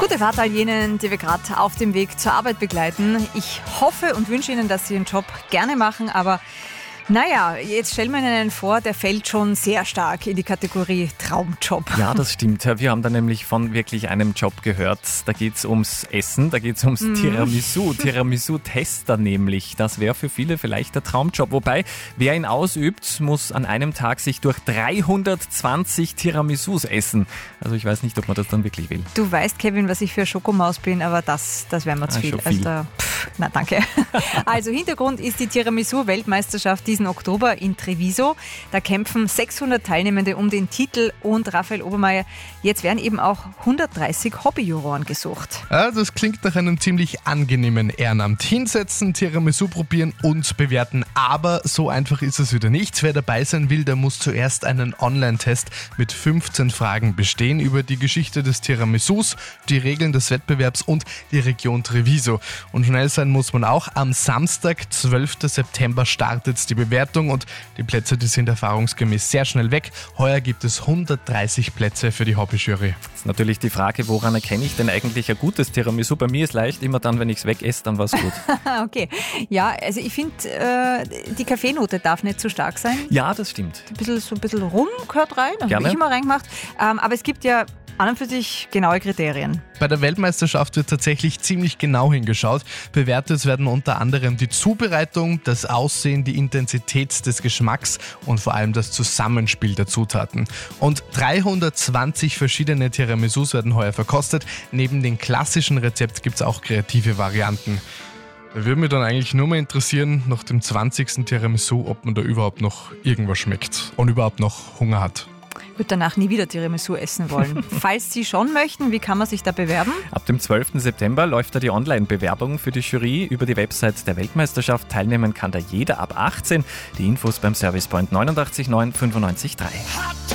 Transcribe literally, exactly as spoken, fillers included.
Gute Fahrt all jenen, die wir gerade auf dem Weg zur Arbeit begleiten. Ich hoffe und wünsche Ihnen, dass Sie Ihren Job gerne machen, aber naja, jetzt stellen wir Ihnen vor, der fällt schon sehr stark in die Kategorie Traumjob. Ja, das stimmt. Wir haben da nämlich von wirklich einem Job gehört. Da geht es ums Essen, da geht es ums mm. Tiramisu. Tiramisu-Tester nämlich. Das wäre für viele vielleicht der Traumjob. Wobei, wer ihn ausübt, muss an einem Tag sich durch dreihundertzwanzig Tiramisus essen. Also ich weiß nicht, ob man das dann wirklich will. Du weißt, Kevin, was ich für Schokomaus bin, aber das, das wäre mir zu ah, viel. viel. Also da, pff, na danke. Also Hintergrund ist die Tiramisu-Weltmeisterschaft diesen Oktober in Treviso. Da kämpfen sechshundert Teilnehmende um den Titel und Raphael Obermeier, jetzt werden eben auch hundertdreißig Hobbyjuroren gesucht. Ja, das klingt nach einem ziemlich angenehmen Ehrenamt. Hinsetzen, Tiramisu probieren und bewerten. Aber so einfach ist es wieder nicht. Wer dabei sein will, der muss zuerst einen Online-Test mit fünfzehn Fragen bestehen über die Geschichte des Tiramisus, die Regeln des Wettbewerbs und die Region Treviso. Und schnell sein muss man auch. Am Samstag, zwölften September, startet die Bewertung und die Plätze, die sind erfahrungsgemäß sehr schnell weg. Heuer gibt es hundertdreißig Plätze für die Hobbyjury. Das ist natürlich die Frage, woran erkenne ich denn eigentlich ein gutes Tiramisu? Bei mir ist leicht, immer dann, wenn ich es wegesse, dann war es gut. Okay, ja, also ich finde, äh, die Kaffeenote darf nicht zu stark sein. Ja, das stimmt. Ein bisschen, so ein bisschen Rum gehört rein, das habe ich immer reingemacht. Ähm, aber es gibt ja an und für sich genaue Kriterien. Bei der Weltmeisterschaft wird tatsächlich ziemlich genau hingeschaut. Bewertet werden unter anderem die Zubereitung, das Aussehen, die Intensität des Geschmacks und vor allem das Zusammenspiel der Zutaten. Und dreihundertzwanzig verschiedene Tiramisus werden heuer verkostet. Neben dem klassischen Rezept gibt es auch kreative Varianten. Da würde mich dann eigentlich nur mal interessieren, nach dem zwanzigsten Tiramisu, ob man da überhaupt noch irgendwas schmeckt und überhaupt noch Hunger hat. Ich würde danach nie wieder Tiramisu essen wollen. Falls Sie schon möchten, wie kann man sich da bewerben? Ab dem zwölften September läuft da die Online-Bewerbung für die Jury über die Website der Weltmeisterschaft. Teilnehmen kann da jeder ab achtzehn. Die Infos beim Servicepoint neunundachtzig neun fünfundneunzig drei.